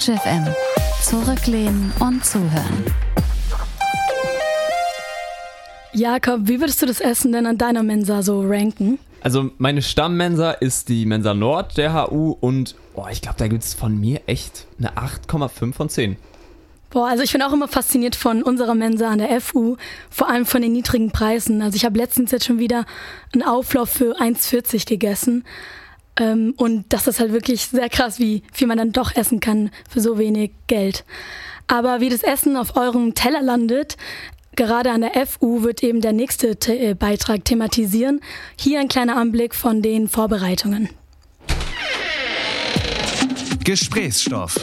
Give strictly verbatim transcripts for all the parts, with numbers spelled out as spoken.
Couch F M. Zurücklehnen und zuhören. Jakob, wie würdest du das Essen denn an deiner Mensa so ranken? Also meine Stammmensa ist die Mensa Nord der H U und oh, ich glaube, da gibt es von mir echt eine acht Komma fünf von zehn. Boah, also ich bin auch immer fasziniert von unserer Mensa an der F U, vor allem von den niedrigen Preisen. Also ich habe letztens jetzt schon wieder einen Auflauf für eins vierzig gegessen. Ähm, und das ist halt wirklich sehr krass, wie viel man dann doch essen kann für so wenig Geld. Aber wie das Essen auf eurem Teller landet, gerade an der F U wird eben der nächste Te- Beitrag thematisieren. Hier ein kleiner Anblick von den Vorbereitungen. Gesprächsstoff.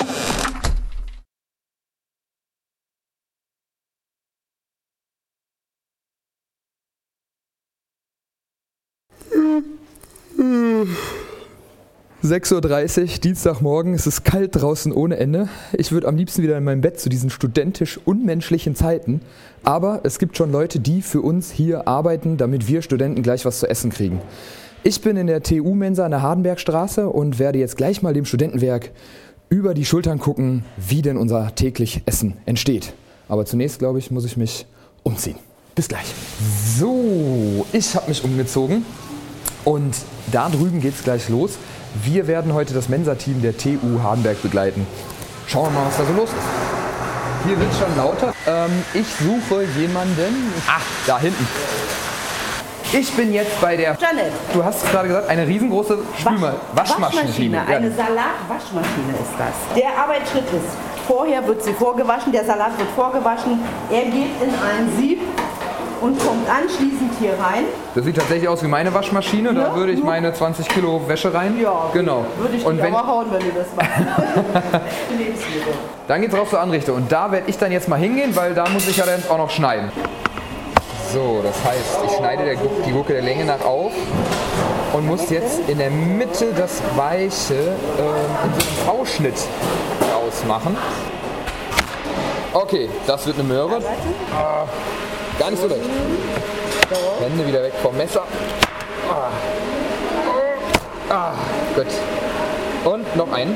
sechs Uhr dreißig, Dienstagmorgen, es ist kalt draußen ohne Ende. Ich würde am liebsten wieder in mein Bett zu diesen studentisch unmenschlichen Zeiten. Aber es gibt schon Leute, die für uns hier arbeiten, damit wir Studenten gleich was zu essen kriegen. Ich bin in der T U-Mensa an der Hardenbergstraße und werde jetzt gleich mal dem Studentenwerk über die Schultern gucken, wie denn unser täglich Essen entsteht. Aber zunächst, glaube ich, muss ich mich umziehen. Bis gleich. So, ich habe mich umgezogen und da drüben geht's gleich los. Wir werden heute das Mensa-Team der T U Hardenberg begleiten. Schauen wir mal, was da so los ist. Hier wird schon lauter. Ähm, ich suche jemanden. Ah, da hinten. Ich bin jetzt bei der... Janet. Du hast gerade gesagt, eine riesengroße Spülma- Waschmaschine. Waschmaschine. Ja. Eine Salatwaschmaschine ist das. Der Arbeitsschritt ist, vorher wird sie vorgewaschen, der Salat wird vorgewaschen. Er geht in ein Sieb und kommt anschließend hier rein. Das sieht tatsächlich aus wie meine Waschmaschine. Da Ja, würde ich nur- meine zwanzig Kilo Wäsche rein. Ja, genau. Würde ich Und dich wenn, aber hauen, wenn du das machst. Lebensmittel. dann geht's rauf zur Anrichte. Und da werde ich dann jetzt mal hingehen, weil da muss ich ja dann auch noch schneiden. So, das heißt, ich schneide der, Gu- die Gurke der Länge nach auf und muss jetzt in der Mitte das Weiche äh, in so einem V-Schnitt ausmachen. Okay, das wird eine Möhre. Ah, gar nicht so leicht. Hände wieder weg vom Messer. Ah, ah, gut. Und noch einen.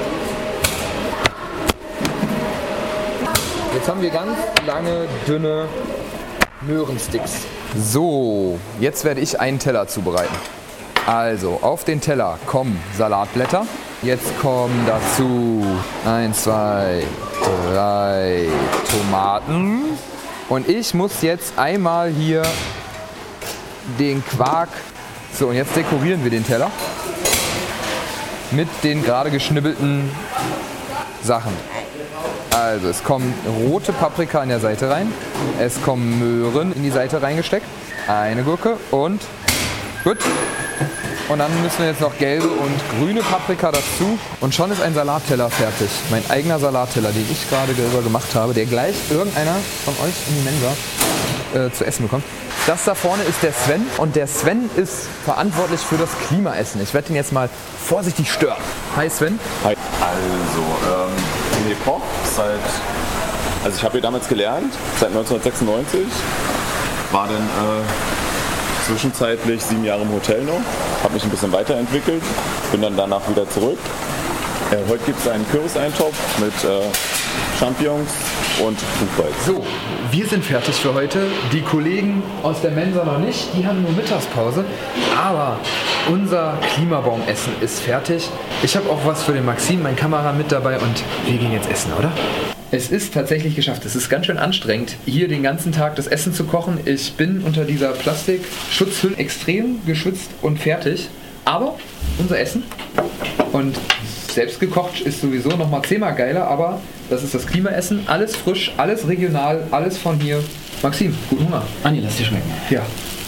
Jetzt haben wir ganz lange, dünne Möhrensticks. So, jetzt werde ich einen Teller zubereiten. Also, auf den Teller kommen Salatblätter. Jetzt kommen dazu eins, zwei, drei Tomaten. Und ich muss jetzt einmal hier den Quark... So, und jetzt dekorieren wir den Teller mit den gerade geschnibbelten Sachen. Also es kommen rote Paprika an der Seite rein, es kommen Möhren in die Seite reingesteckt, eine Gurke und gut. Und dann müssen wir jetzt noch gelbe und grüne Paprika dazu und schon ist ein Salatteller fertig. Mein eigener Salatteller, den ich gerade selber gemacht habe, der gleich irgendeiner von euch in die Mensa äh, zu essen bekommt. Das da vorne ist der Sven und der Sven ist verantwortlich für das Klimaessen. Ich werde ihn jetzt mal vorsichtig stören. Hi Sven. Hi. Also, ähm, ich bin hier Koch seit, also ich habe hier damals gelernt, seit neunzehnhundertsechsundneunzig, war dann äh, zwischenzeitlich sieben Jahre im Hotel noch, habe mich ein bisschen weiterentwickelt, bin dann danach wieder zurück. Äh, heute gibt es einen Kürbiseintopf mit äh, Champignons und Buchweiz. So, wir sind fertig für heute. Die Kollegen aus der Mensa noch nicht, die haben nur Mittagspause. Aber unser Klimabaumessen ist fertig. Ich habe auch was für den Maxim, mein Kameramann, mit dabei und wir gehen jetzt essen, oder? Es ist tatsächlich geschafft. Es ist ganz schön anstrengend, hier den ganzen Tag das Essen zu kochen. Ich bin unter dieser Plastikschutzhülle extrem geschwitzt und fertig. Aber unser Essen und selbst gekocht ist sowieso noch mal zehnmal geiler, aber das ist das Klimaessen. Alles frisch, alles regional, alles von hier. Maxim, guten Hunger. Anni, lass dir schmecken. Ja.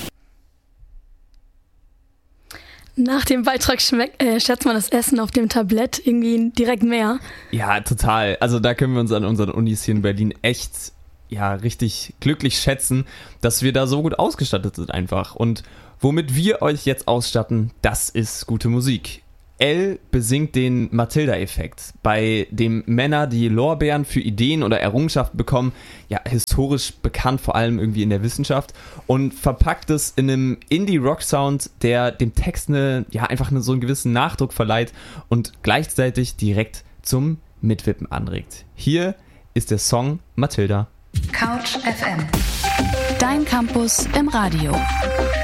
Nach dem Beitrag schmeckt, äh, schätzt man das Essen auf dem Tablett irgendwie direkt mehr. Ja, total. Also da können wir uns an unseren Unis hier in Berlin echt ja richtig glücklich schätzen, dass wir da so gut ausgestattet sind einfach. Und womit wir euch jetzt ausstatten, das ist gute Musik. Elle besingt den Matilda-Effekt, bei dem Männer die Lorbeeren für Ideen oder Errungenschaften bekommen, ja, historisch bekannt, vor allem irgendwie in der Wissenschaft, und verpackt es in einem Indie-Rock-Sound, der dem Text eine, ja, einfach eine, so einen gewissen Nachdruck verleiht und gleichzeitig direkt zum Mitwippen anregt. Hier ist der Song Mathilda. Couch F M. Dein Campus im Radio.